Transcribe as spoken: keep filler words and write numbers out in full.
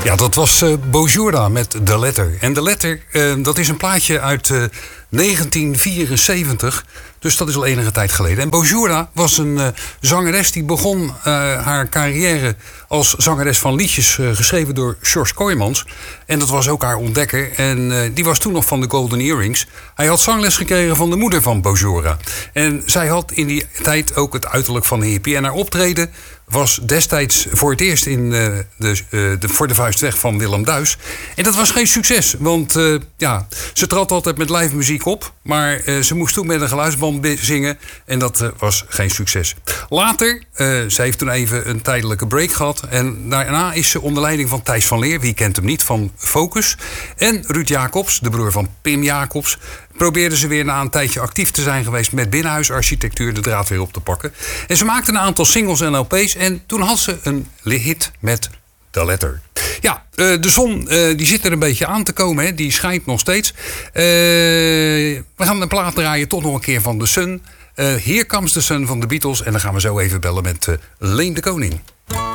Ja, dat was uh, Bojura met De Letter. En De Letter, uh, dat is een plaatje uit uh, negentien vierenzeventig. Dus dat is al enige tijd geleden. En Bojura was een uh, zangeres die begon uh, haar carrière als zangeres van liedjes uh, geschreven door George Kooijmans. En dat was ook haar ontdekker. En uh, die was toen nog van de Golden Earrings. Hij had zangles gekregen van de moeder van Bojura. En zij had in die tijd ook het uiterlijk van een hippie. En haar optreden was destijds voor het eerst in uh, de, uh, de Voor de Vuist weg van Willem Duis. En dat was geen succes, want uh, ja, ze trad altijd met live muziek op. Maar uh, ze moest toen met een geluidsband zingen en dat uh, was geen succes. Later, uh, ze heeft toen even een tijdelijke break gehad. En daarna is ze onder leiding van Thijs van Leer, wie kent hem niet, van Focus. En Ruud Jacobs, de broer van Pim Jacobs, probeerden ze weer na een tijdje actief te zijn geweest met binnenhuisarchitectuur de draad weer op te pakken. En ze maakten een aantal singles en L P's en toen had ze een hit met De Letter. Ja, uh, de zon uh, die zit er een beetje aan te komen, hè. Die schijnt nog steeds. Uh, we gaan een plaat draaien, toch nog een keer van The Sun. Uh, Here Comes the Sun van de Beatles en dan gaan we zo even bellen met uh, Leen de Koning.